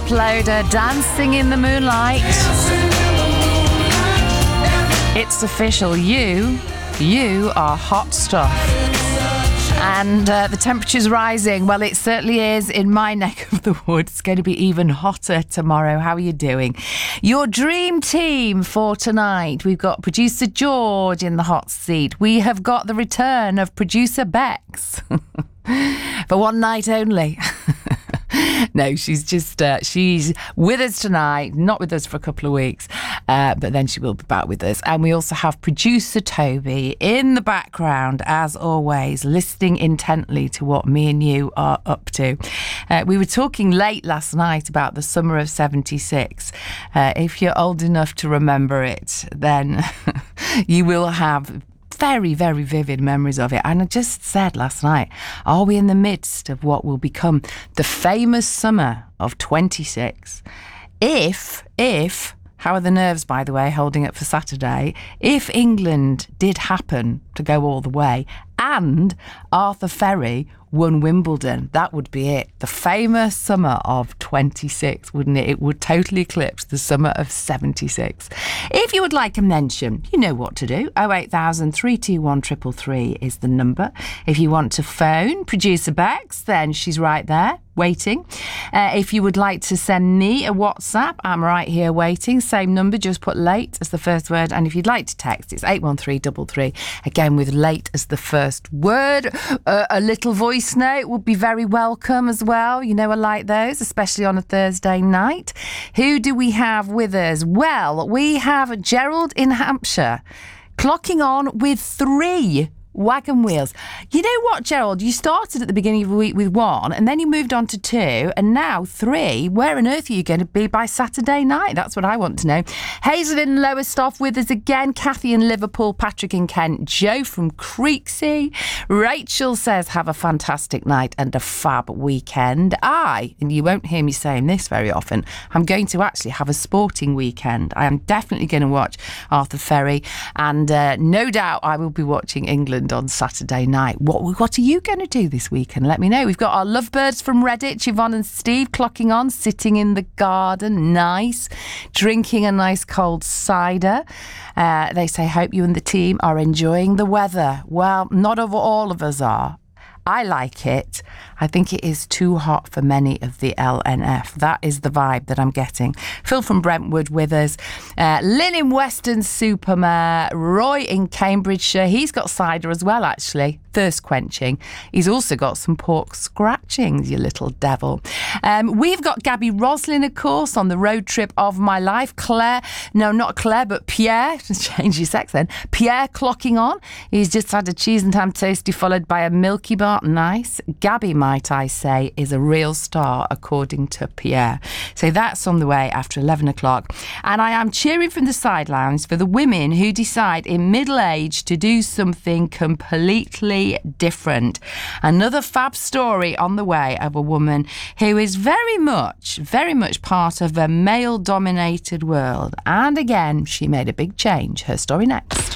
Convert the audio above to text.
uploader, Dancing in the Moonlight. It's official, you are hot stuff. And the temperature's rising. Well, it certainly is in my neck of the woods. It's going to be even hotter tomorrow. How are you doing? Your dream team for tonight. We've got producer George in the hot seat. We have got the return of producer Bex. For one night only. No, she's just, she's with us tonight, not with us for a couple of weeks, but then she will be back with us. And we also have producer Toby in the background, as always, listening intently to what me and you are up to. We were talking late last night about the summer of 76. If you're old enough to remember it, then you will have very, very vivid memories of it. And I just said last night, are we in the midst of what will become the famous summer of 26? If, how are the nerves, by the way, holding it for Saturday? If England did happen to go all the way and Arthur Ferry won Wimbledon, that would be it. The famous summer of 26, wouldn't it? It would totally eclipse the summer of 76. If you would like a mention, you know what to do. 08000 321 333 is the number. If you want to phone producer Bex, then she's right there waiting. If you would like to send me a WhatsApp, I'm right here waiting. Same number, just put late as the first word. And if you'd like to text, it's 81333. Again, with late as the first word. A little voice note would be very welcome as well. You know, I like those, especially on a Thursday night. Who do we have with us? Well, we have Gerald in Hampshire, clocking on with 3 wagon wheels. You know what, Gerald? You started at the beginning of the week with 1 and then you moved on to 2 and now 3. Where on earth are you going to be by Saturday night? That's what I want to know. Hazel in Lowestoft with us again. Kathy in Liverpool. Patrick in Kent. Joe from Creeksea. Rachel says, have a fantastic night and a fab weekend. And you won't hear me saying this very often, I'm going to actually have a sporting weekend. I am definitely going to watch Arthur Ferry and no doubt I will be watching England on Saturday night. What are you going to do this weekend? Let me know. We've got our lovebirds from Redditch, Yvonne and Steve, clocking on, sitting in the garden, nice, drinking a nice cold cider. They say, hope you and the team are enjoying the weather. Well, not all of us are. I like it. I think it is too hot for many of the LNF. That is the vibe that I'm getting. Phil from Brentwood with us. Lynn in Weston-super-Mare. Roy in Cambridgeshire. He's got cider as well, actually. Thirst quenching. He's also got some pork scratchings, you little devil. We've got Gabby Roslin, of course, on the road trip of my life. Claire, no, not Claire, but Pierre. Just change your sex then. Pierre clocking on. He's just had a cheese and ham toastie followed by a Milky Bar. Nice. Gabby, might I say, is a real star according to Pierre. So that's on the way after 11 o'clock. And I am cheering from the sidelines for the women who decide in middle age to do something completely different. Another fab story on the way of a woman who is very much part of a male-dominated world. And again, she made a big change. Her story next.